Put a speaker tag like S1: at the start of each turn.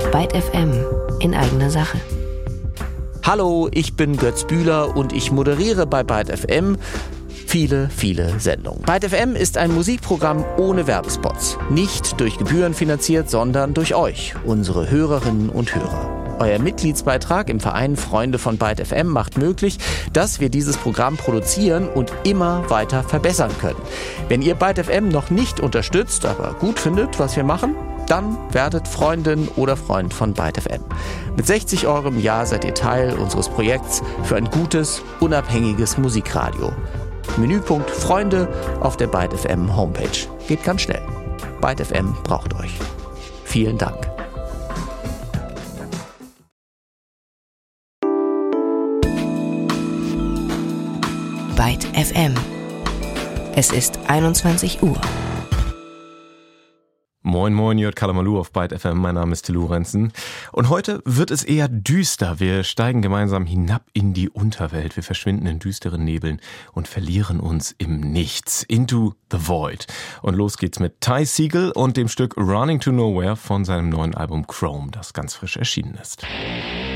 S1: Byte FM in eigener Sache.
S2: Hallo, ich bin Götz Bühler und ich moderiere bei Byte FM viele Sendungen. Byte FM ist ein Musikprogramm ohne Werbespots. Nicht durch Gebühren finanziert, sondern durch euch, unsere Hörerinnen und Hörer. Euer Mitgliedsbeitrag im Verein Freunde von Byte FM macht möglich, dass wir dieses Programm produzieren und immer weiter verbessern können. Wenn ihr Byte FM noch nicht unterstützt, aber gut findet, was wir machen, dann werdet Freundin oder Freund von Byte FM. Mit 60 € im Jahr seid ihr Teil unseres Projekts für ein gutes, unabhängiges Musikradio. Menüpunkt Freunde auf der Byte FM Homepage. Geht ganz schnell. Byte FM braucht euch. Vielen Dank.
S1: Byte FM. Es ist 21 Uhr.
S3: Moin, Jörg Kalamalu auf Byte FM. Mein Name ist Till Lorenzen. Und heute wird es eher düster. Wir steigen gemeinsam hinab in die Unterwelt. Wir verschwinden in düsteren Nebeln und verlieren uns im Nichts. Into the Void. Und los geht's mit Ty Segall und dem Stück Running to Nowhere von seinem neuen Album Chrome, das ganz frisch erschienen ist.